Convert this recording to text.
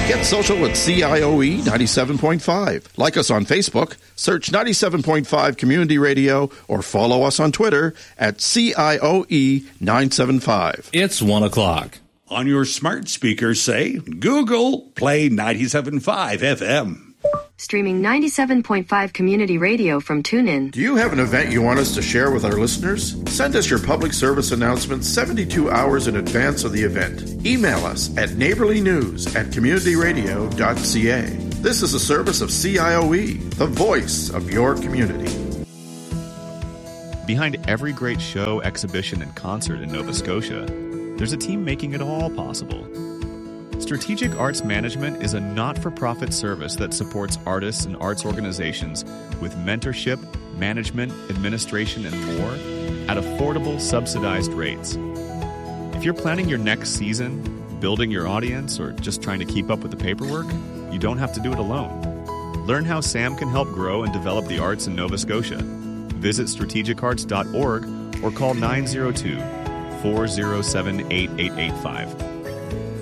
Get social with CIOE 97.5. Like us on Facebook, search 97.5 Community Radio, or follow us on Twitter at CIOE 975. It's 1 o'clock. On your smart speaker, say, Google, play 97.5 FM. Streaming 97.5 Community Radio from TuneIn. Do you have an event you want us to share with our listeners? Send us your public service announcement 72 hours in advance of the event. Email us at neighborlynews@communityradio.ca. This is a service of CIOE, the voice of your community. Behind every great show, exhibition, and concert in Nova Scotia, there's a team making it all possible. Strategic Arts Management is a not-for-profit service that supports artists and arts organizations with mentorship, management, administration, and more at affordable, subsidized rates. If you're planning your next season, building your audience, or just trying to keep up with the paperwork, you don't have to do it alone. Learn how SAM can help grow and develop the arts in Nova Scotia. Visit strategicarts.org or call 902-407-8885.